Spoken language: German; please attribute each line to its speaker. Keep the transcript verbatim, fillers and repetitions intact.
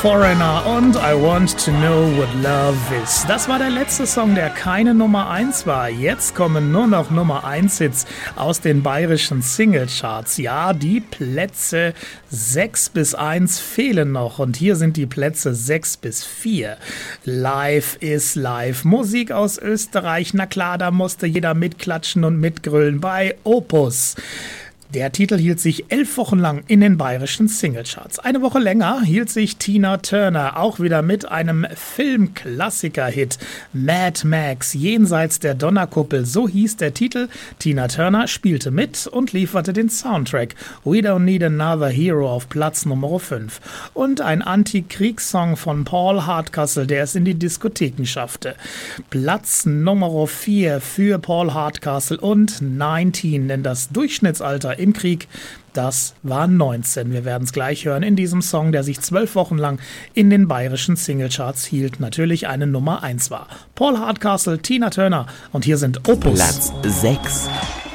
Speaker 1: Foreigner und I Want to Know What Love Is. Das war der letzte Song, der keine Nummer eins war. Jetzt kommen nur noch Nummer eins Hits aus den bayerischen Singlecharts. Ja, die Plätze sechs bis eins fehlen noch und hier sind die Plätze sechs bis vier. Live is Live. Musik aus Österreich. Na klar, da musste jeder mitklatschen und mitgrölen bei Opus. Der Titel hielt sich elf Wochen lang in den bayerischen Singlecharts. Eine Woche länger hielt sich Tina Turner auch wieder mit einem Filmklassiker-Hit. Mad Max, jenseits der Donnerkuppel, so hieß der Titel. Tina Turner spielte mit und lieferte den Soundtrack. We Don't Need Another Hero auf Platz Nummer fünf. Und ein Anti-Kriegssong von Paul Hardcastle, der es in die Diskotheken schaffte. Platz Nummer vier für Paul Hardcastle und neunzehn, denn das Durchschnittsalter im Krieg, das war neunzehn. Wir werden es gleich hören in diesem Song, der sich zwölf Wochen lang in den bayerischen Singlecharts hielt, natürlich eine Nummer eins war. Paul Hardcastle, Tina Turner und hier sind Opus.
Speaker 2: Platz sechs.